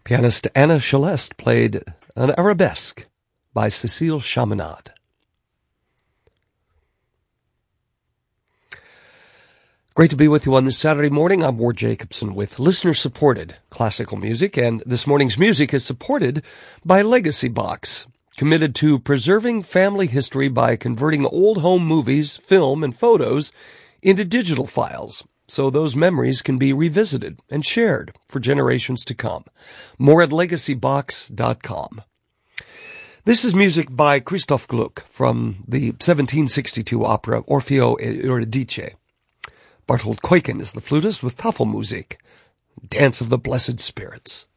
Pianist Anna Celeste played an arabesque by Cécile Chaminade. Great to be with you on this Saturday morning. I'm Ward Jacobson with listener-supported classical music, and this morning's music is supported by Legacy Box, committed to preserving family history by converting old home movies, film, and photos into digital files, so those memories can be revisited and shared for generations to come. More at legacybox.com. This is music by Christoph Gluck from the 1762 opera Orfeo e Euridice. Barthold Keuken is the flutist with Tafelmusik, Dance of the Blessed Spirits.